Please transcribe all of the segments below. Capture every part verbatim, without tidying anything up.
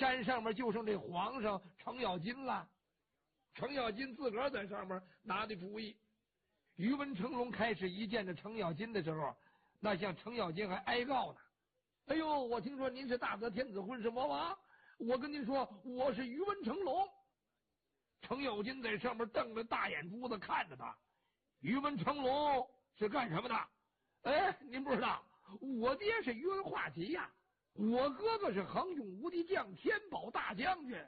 山上面就剩这皇上程咬金了。程咬金自个儿在上面拿的主意。宇文成龙开始一见着程咬金的时候，那像程咬金还哀告呢。哎呦，我听说您是大泽天子混世魔王，我跟您说，我是宇文成龙。程咬金在上面瞪着大眼珠子看着他。宇文成龙是干什么的？哎，您不知道，我爹是宇文化及呀，我哥哥是横勇无敌将天宝大将军。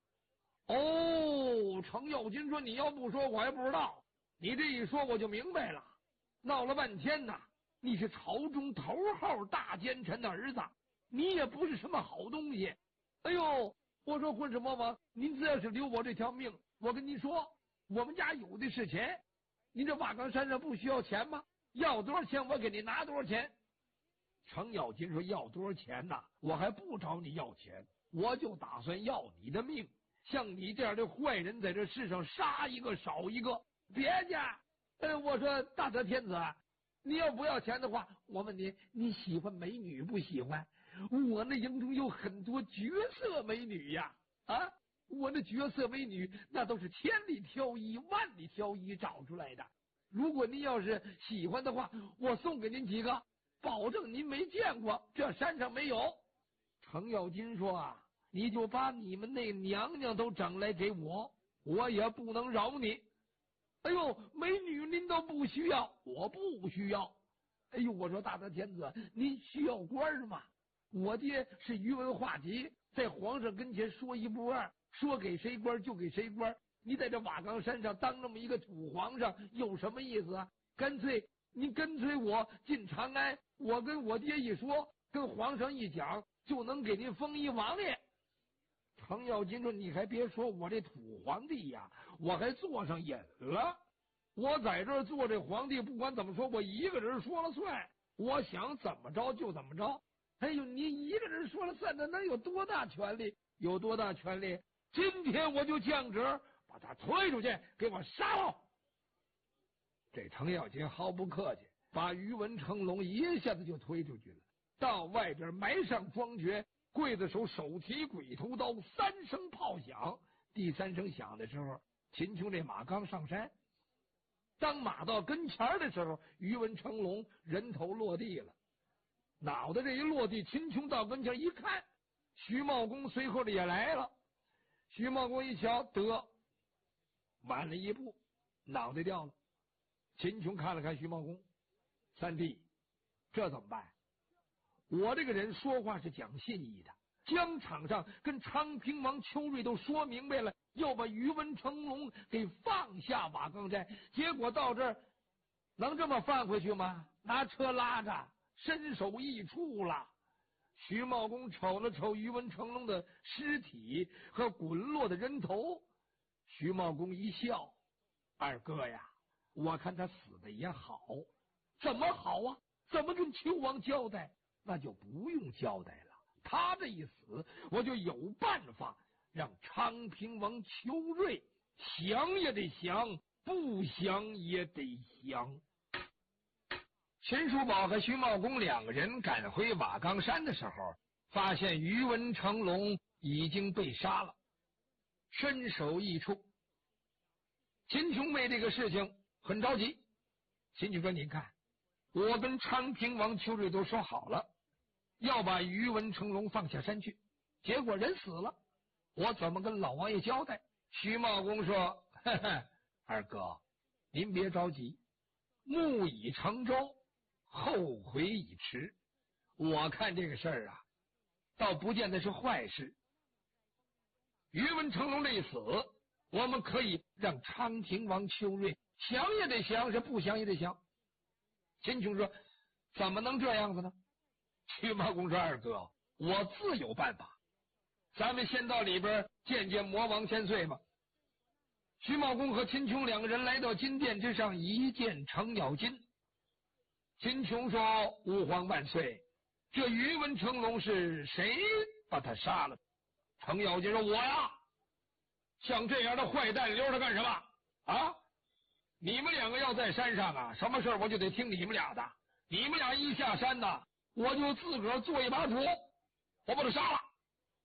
哦，程咬金说：“你要不说，我还不知道。你这一说，我就明白了。闹了半天呐，你是朝中头号大奸臣的儿子，你也不是什么好东西。哎呦，我说混世魔王，您只要是留我这条命，我跟您说，我们家有的是钱。您这瓦岗山上不需要钱吗？要多少钱，我给你拿多少钱。”程咬金说：“要多少钱呐？我还不找你要钱，我就打算要你的命。像你这样的坏人，在这世上杀一个少一个。别家，呃，我说大泽天子，你要不要钱的话，我问你，你喜欢美女不喜欢？我那营中有很多绝色美女呀，啊，我那绝色美女那都是千里挑一、万里挑一找出来的。如果您要是喜欢的话，我送给您几个，保证您没见过，这山上没有。”程咬金说：“啊，你就把你们那娘娘都整来给我，我也不能饶你。”哎呦，美女您都不需要，我不需要。哎呦，我说大泽天子，您需要官吗？我爹是宇文化及，在皇上跟前说一不二，说给谁官就给谁官。你在这瓦岗山上当那么一个土皇上，有什么意思啊？干脆你跟随我进长安，我跟我爹一说，跟皇上一讲，就能给您封一王爷。程咬金说：“你还别说，我这土皇帝呀，我还做上瘾了。我在这儿做这皇帝，不管怎么说，我一个人说了算，我想怎么着就怎么着。哎呦，你一个人说了算，那能有多大权力？有多大权力？今天我就降职，把他推出去，给我杀了。”这程咬金毫不客气，把宇文成龙一下子就推出去了，到外边埋上庄爵。刽子手手提鬼头刀，三声炮响。第三声响的时候，秦琼这马刚上山，当马到跟前的时候，宇文成龙人头落地了，脑袋这一落地，秦琼到跟前一看，徐茂公随后的也来了。徐茂公一瞧，得晚了一步，脑袋掉了。秦琼看了看徐茂公，三弟，这怎么办？我这个人说话是讲信义的，疆场上跟昌平王邱瑞都说明白了，要把宇文成龙给放下瓦岗寨，结果到这儿能这么放回去吗？拿车拉着，身首异处了。徐茂公瞅了瞅宇文成龙的尸体和滚落的人头，徐茂公一笑：“二哥呀，我看他死的也好。怎么好啊？怎么跟邱王交代？那就不用交代了，他这一死，我就有办法让昌平王邱瑞降也得降，不降也得降。”秦叔宝和徐茂公两个人赶回瓦岗山的时候，发现宇文成龙已经被杀了，身首异处。秦琼为这个事情很着急。秦琼说：“您看，我跟昌平王邱瑞都说好了，要把宇文成龙放下山去，结果人死了，我怎么跟老王爷交代？”徐茂公说：“呵呵，二哥，您别着急，木已成舟，后悔已迟。我看这个事儿啊，倒不见得是坏事。宇文成龙这一死，我们可以让昌平王邱瑞降也得降，是不降也得降。”秦琼说：“怎么能这样子呢？”徐茂公说：“二哥，我自有办法，咱们先到里边见见魔王千岁吧。”徐茂公和秦琼两个人来到金殿之上，一见程咬金。秦琼说：“吾皇万岁，这宇文成龙是谁把他杀了？”程咬金说：“我呀。像这样的坏蛋留着干什么啊？你们两个要在山上啊，什么事我就得听你们俩的。你们俩一下山呢，我就自个儿做一把主，我把他杀了。”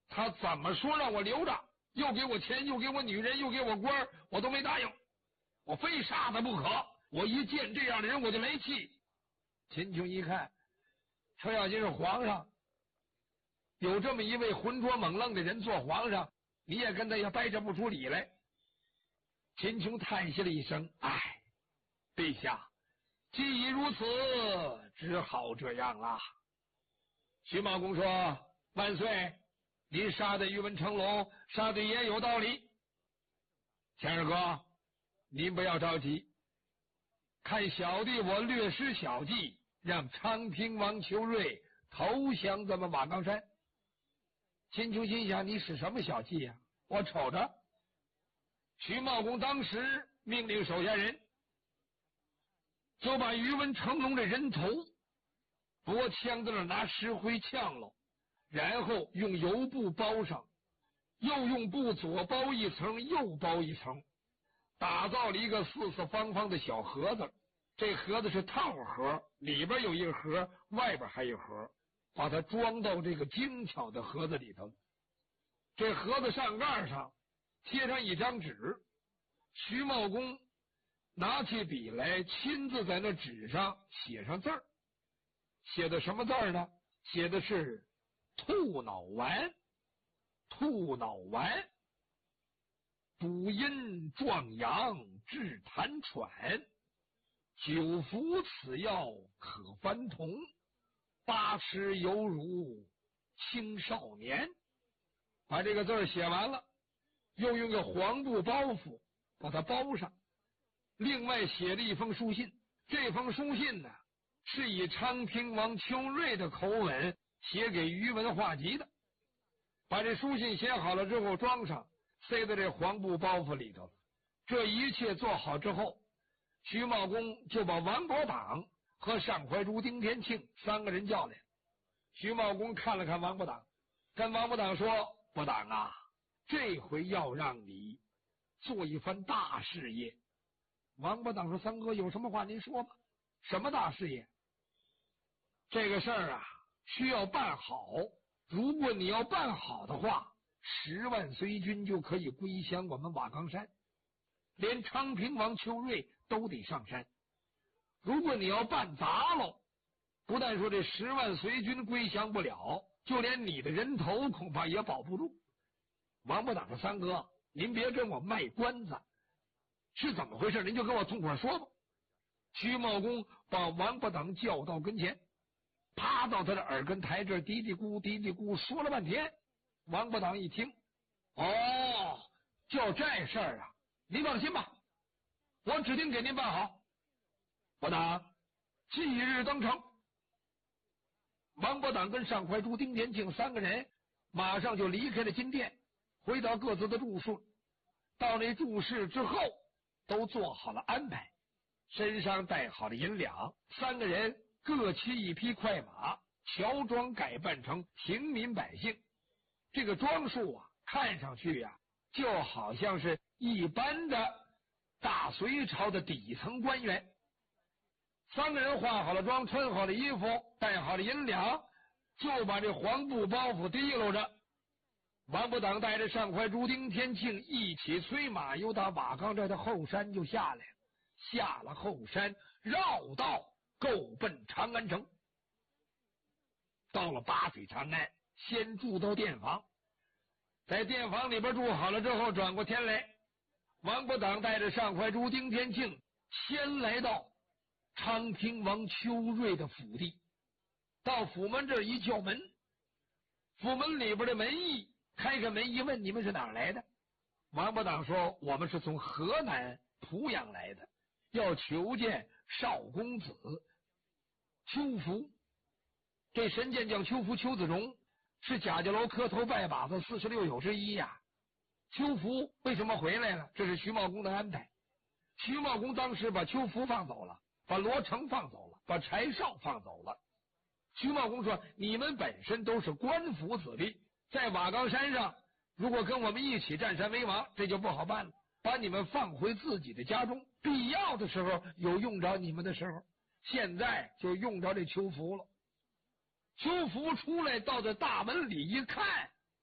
他怎么说让我留着，又给我钱，又给我女人，又给我官，我都没答应，我非杀他不可。我一见这样的人我就来气。秦琼一看，程咬金是皇上，有这么一位浑浊猛愣的人做皇上，你也跟他也掰扯不出理来。秦琼叹息了一声，唉，陛下，既已如此，只好这样了。徐茂公说，万岁，您杀的宇文成龙，杀的也有道理。钱二哥，您不要着急，看小弟我略施小计，让昌平王邱瑞投降咱们瓦岗山。秦琼心想，你使什么小计呀、啊？我瞅着。徐茂公当时命令手下人，就把宇文成龙的人头脖枪在那拿石灰呛了，然后用油布包上，又用布左包一层，右包一层，打造了一个四四方方的小盒子。这盒子是套盒，里边有一个盒，外边还有一盒，把它装到这个精巧的盒子里头。这盒子上盖上贴上一张纸，徐茂公拿起笔来，亲自在那纸上写上字儿。写的什么字儿呢？写的是兔脑丸，兔脑丸，补阴壮阳，治痰喘，久服此药可翻童，八吃犹如青少年。把这个字儿写完了，又用个黄布包袱把它包上，另外写了一封书信。这封书信呢，是以昌平王邱瑞的口吻写给宇文化及的。把这书信写好了之后装上，塞在这黄布包袱里头。这一切做好之后，徐茂公就把王伯党和上怀珠、丁天庆三个人叫来。徐茂公看了看王伯党，跟王伯党说，伯党啊，这回要让你做一番大事业。王伯党说，三哥有什么话您说吧。什么大事业？这个事儿啊需要办好，如果你要办好的话，十万随军就可以归降我们瓦岗山，连昌平王邱瑞都得上山。如果你要办砸了，不但说这十万随军归降不了，就连你的人头恐怕也保不住。王伯党说，三哥您别跟我卖关子，是怎么回事您就跟我痛快说吧。徐茂公把王伯党叫到跟前，趴到他的耳根台这嘀嘀咕嘀嘀咕说了半天。王伯党一听，哦，就这事儿啊，您放心吧，我指定给您办好。伯党即日登城。王伯党跟上怀珠、丁天庆三个人马上就离开了金殿，回到各自的住处。到那住室之后，都做好了安排，身上带好了银两，三个人各骑一匹快马，乔装改扮成平民百姓。这个装束啊，看上去啊，就好像是一般的大隋朝的底层官员。三个人化好了妆，穿好了衣服，带好了银两，就把这黄布包袱提溜着。王伯党带着上怀珠、丁天庆一起催马，由打瓦岗寨的后山就下来了。下了后山，绕道够奔长安城。到了八水长安，先住到店房，在店房里边住好了之后，转过天来，王伯党带着上怀珠、丁天庆先来到昌平王邱瑞的府邸。到府门这儿一叫门，府门里边的门役开开门一问，你们是哪儿来的？王伯党说，我们是从河南濮阳来的，要求见少公子邱福。这神剑将邱福邱子荣是贾家楼磕头拜把子四十六友之一呀、啊。邱福为什么回来了？这是徐茂公的安排。徐茂公当时把邱福放走了，把罗成放走了，把柴少放走了。徐茂公说，你们本身都是官府子弟，在瓦岗山上如果跟我们一起占山为王，这就不好办了，把你们放回自己的家中，必要的时候有用着你们的时候，现在就用着这邱福了。邱福出来到这大门里一看，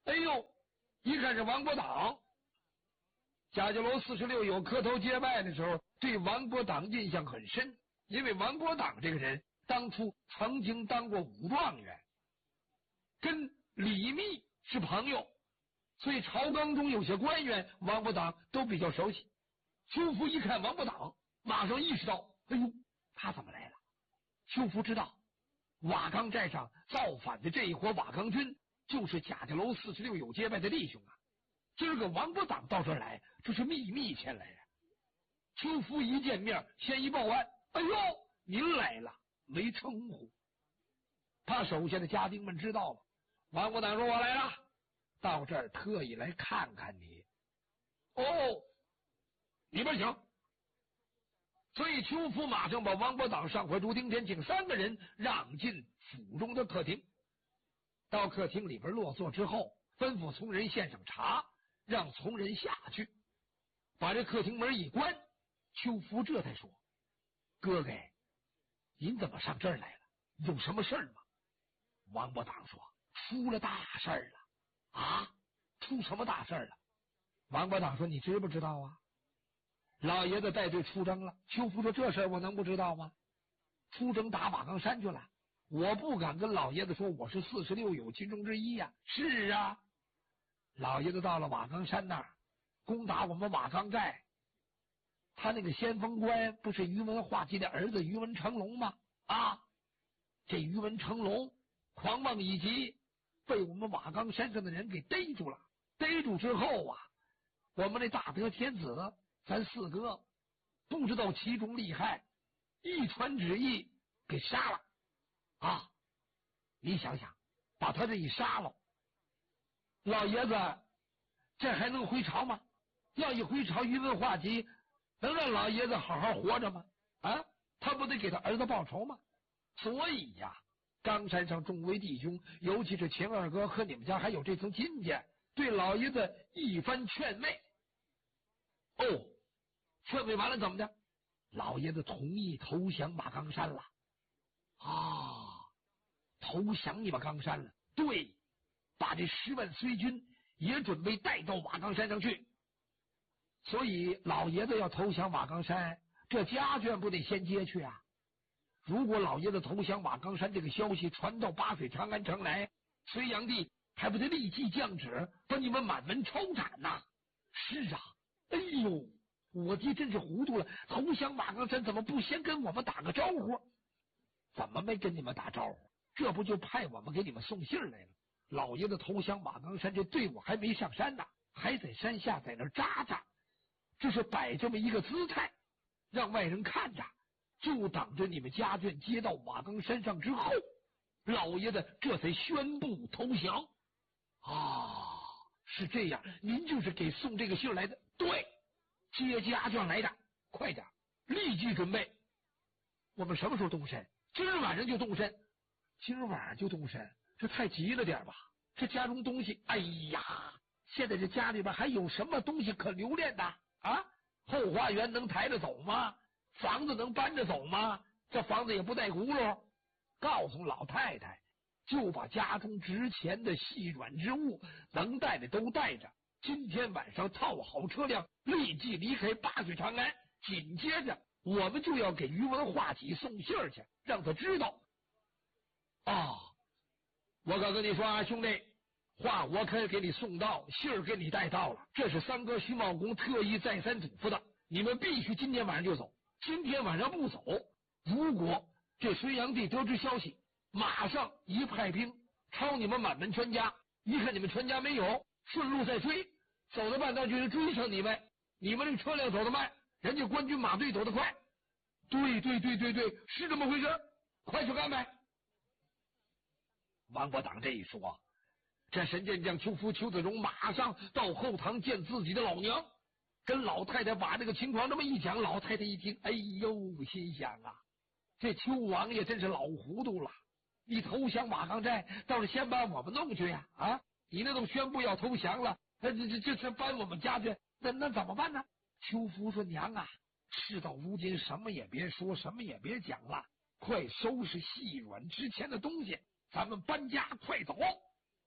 哎呦，一看是王伯党。贾家楼四十六有磕头结拜的时候，对王伯党印象很深，因为王伯党这个人当初曾经当过武状元，跟李密是朋友，所以朝纲中有些官员王伯党都比较熟悉。邱福一看王伯党，马上意识到，哎呦，他怎么来了？邱福知道瓦岗寨上造反的这一伙瓦岗军就是贾家楼四十六有结拜的弟兄啊。今儿个王伯党到这儿来，这是秘密前来呀、啊。邱福一见面，先一报案，哎呦，您来了，没称呼，怕手下的家丁们知道了。王伯党说：“我来了，到这儿特意来看看你。”哦，里边请。所以邱福马上把王伯党、上怀、朱丁天请三个人让进府中的客厅。到客厅里边落座之后，吩咐从人献上茶，让从人下去，把这客厅门一关。邱福这才说：“哥哥，您怎么上这儿来了？有什么事儿吗？”王伯党说：“出了大事儿了。”啊，出什么大事儿了？王伯党说：“你知不知道啊？老爷子带队出征了。”邱福说：“这事儿我能不知道吗？出征打瓦岗山去了，我不敢跟老爷子说我是四十六友其中之一呀、啊。”是啊，老爷子到了瓦岗山那儿，攻打我们瓦岗寨。他那个先锋官不是于文化及的儿子于文成龙吗？啊，这于文成龙狂妄以及，被我们瓦岗山上的人给逮住了。逮住之后啊，我们那大德天子咱四哥不知道其中厉害，一传旨意给杀了啊！你想想，把他这一杀了，老爷子这还能回朝吗？要一回朝，于文化及能让老爷子好好活着吗？啊，他不得给他儿子报仇吗？所以呀，冈山上众位弟兄，尤其是秦二哥和你们家还有这层亲家，对老爷子一番劝慰。哦，劝慰完了怎么的？老爷子同意投降马冈山了。啊，投降你马冈山了？对，把这十万绥军也准备带到瓦岗山上去。所以老爷子要投降瓦岗山，这家眷不得先接去啊？如果老爷子投降瓦岗山这个消息传到八水长安城来，隋炀帝还不得立即降旨把你们满门抄斩呐、啊？是啊，哎呦，我爹真是糊涂了，投降瓦岗山怎么不先跟我们打个招呼？怎么没跟你们打招呼？这不就派我们给你们送信来了？老爷子投降瓦岗山，这队伍还没上山呢，还在山下在那扎扎，这是摆这么一个姿态，让外人看着，就等着你们家眷接到瓦岗山上之后，老爷子这才宣布投降。啊，是这样，您就是给送这个信来的？对，接家眷来的，快点，立即准备。我们什么时候动身？今儿晚上就动身。今儿晚上就动身，这太急了点吧？这家中东西，哎呀，现在这家里边还有什么东西可留恋的啊？后花园能抬着走吗？房子能搬着走吗？这房子也不带轱辘。告诉老太太，就把家中值钱的细软之物能带的都带着。今天晚上套好车辆，立即离开八水长安。紧接着，我们就要给于文化己送信去，让他知道。啊，我可跟你说啊，兄弟，话我可以给你送到，信儿给你带到了。这是三哥徐茂公特意再三嘱咐的，你们必须今天晚上就走。今天晚上不走，如果这隋炀帝得知消息，马上一派兵抄你们满门全家。一看你们全家没有，顺路再追，走到半道就是追上你们。你们这车辆走得慢，人家官军马队走得快。对对对对对，是这么回事，快去安排。王伯党这一说，这神箭将邱福、邱子荣马上到后堂见自己的老娘，跟老太太把这个情况这么一讲。老太太一听，哎呦，心想啊，这邱王爷真是老糊涂了。你投降瓦岗寨，倒是先把我们弄去呀！啊，你那都宣布要投降了，这这这这搬我们家去，那那怎么办呢？邱福说：“娘啊，事到如今，什么也别说，什么也别讲了，快收拾细软之前的东西。”咱们搬家，快走！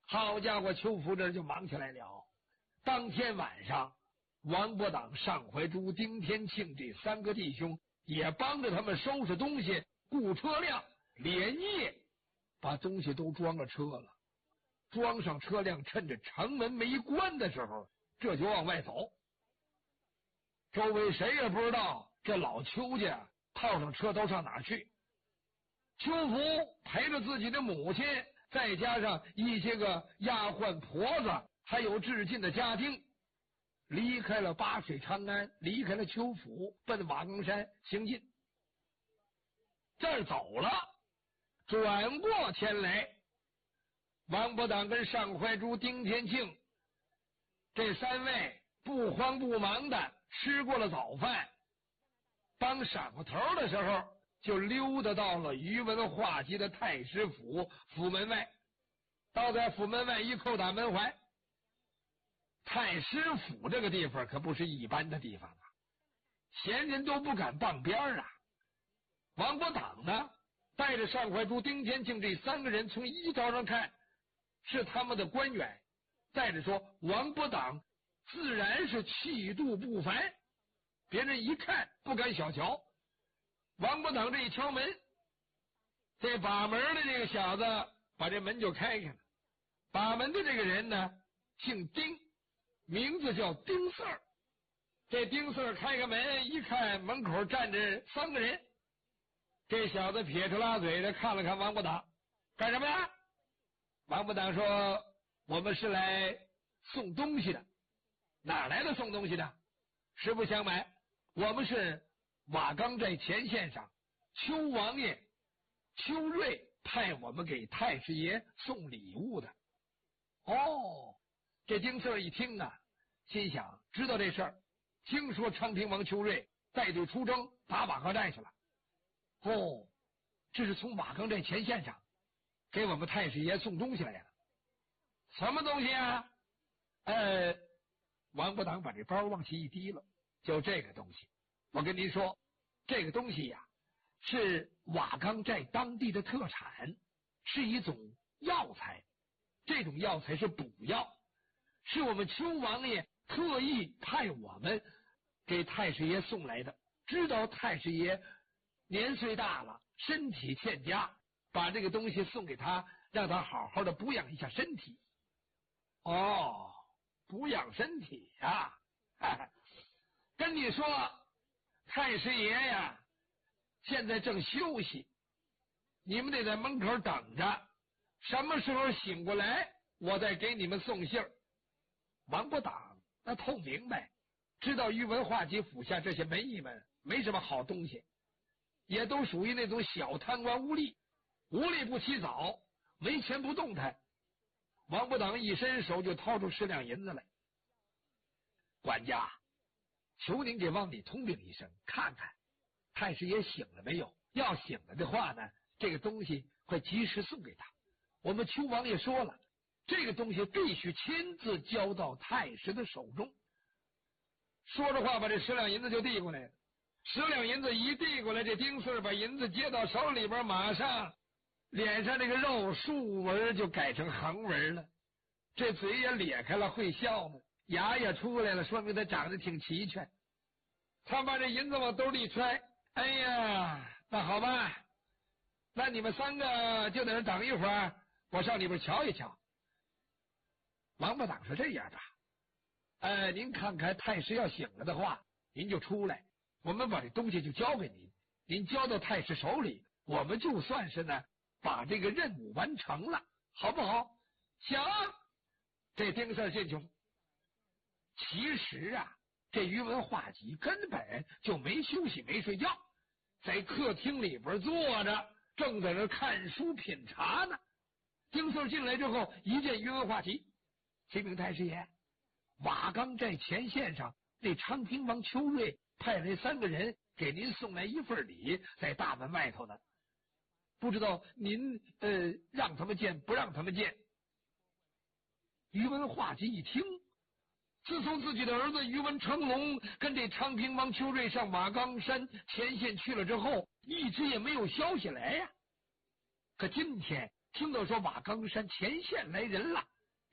好家伙，邱福这就忙起来了。当天晚上，王伯党、尚怀珠、丁天庆这三个弟兄也帮着他们收拾东西、雇车辆，连夜把东西都装了车了。装上车辆，趁着城门没关的时候，这就往外走。周围谁也不知道这老邱家套上车都上哪去。邱福陪着自己的母亲，再加上一些个丫鬟婆子，还有致敬的家丁，离开了八水长安，离开了邱府，奔瓦岗山行进。这儿走了，转过天来，王伯党跟尚怀珠、丁天庆这三位不慌不忙的吃过了早饭，当闪过头的时候，就溜达到了于文化及的太师府府门外。到在府门外一叩打门怀。太师府这个地方可不是一般的地方啊，闲人都不敢傍边啊。王伯党呢，带着尚怀珠、丁天庆这三个人，从衣着上看是他们的官员。再者说，王伯党自然是气度不凡，别人一看不敢小瞧。王伯党这一敲门，这把门的这个小子把这门就开开了。把门的这个人呢，姓丁，名字叫丁四儿。这丁四儿开开门一看，门口站着三个人。这小子撇着拉嘴的看了看王伯党，干什么呀？王伯党说：“我们是来送东西的。”哪来的送东西的？实不相瞒，我们是瓦岗寨前线上邱王爷邱瑞派我们给太师爷送礼物的。哦，这丁四儿一听啊，心想知道这事儿，听说昌平王邱瑞带队出征打瓦岗寨去了。哦，这是从瓦岗寨前线上给我们太师爷送东西来了。什么东西啊？呃，王伯党把这包往起一提了，就这个东西。我跟您说，这个东西呀、啊，是瓦岗寨当地的特产，是一种药材。这种药材是补药，是我们邱王爷特意派我们给太师爷送来的。知道太师爷年岁大了，身体欠佳，把这个东西送给他，让他好好的补养一下身体。哦，补养身体呀、啊！跟你说，太师爷呀，现在正休息，你们得在门口等着。什么时候醒过来，我再给你们送信儿。王伯党那透明白，知道于文化及府下这些门役们没什么好东西，也都属于那种小贪官污吏，无利不起早，没钱不动弹。王伯党一伸手就掏出十两银子来。管家，求您给往里通禀一声，看看太师爷醒了没有。要醒了的话呢，这个东西会及时送给他。我们邱王爷说了，这个东西必须亲自交到太师的手中。说着话，把这十两银子就递过来了。十两银子一递过来，这丁四把银子接到手里边，马上脸上这个肉竖纹就改成横纹了，这嘴也咧开了，会笑呢，牙也出来了，说明他长得挺齐全。他把这银子往兜里一揣，哎呀，那好吧，那你们三个就在这等一会儿，我上里边瞧一瞧。王伯党说：“这样吧，呃，您看看太师要醒了的话，您就出来，我们把这东西就交给您，您交到太师手里，我们就算是呢把这个任务完成了，好不好？”行。这丁四进去。其实啊，这于文化及根本就没休息，没睡觉，在客厅里边坐着，正在那看书品茶呢。丁四进来之后，一见于文化及，启禀太师爷，瓦岗寨前线上那昌平王邱瑞派来三个人给您送来一份礼，在大门外头呢，不知道您呃让他们见不让他们见。于文化及一听，自从自己的儿子于文成龙跟这昌平王邱瑞上瓦岗山前线去了之后，一直也没有消息来呀。可今天听到说瓦岗山前线来人了，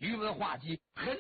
宇文化及很